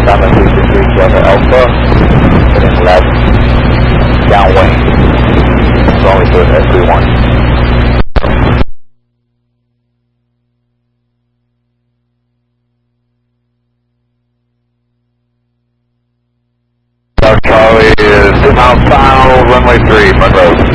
Diamond 363 Delta Alpha, heading left, downwind, runway to S31. Charlie is 2 miles final, runway 3, Monroe.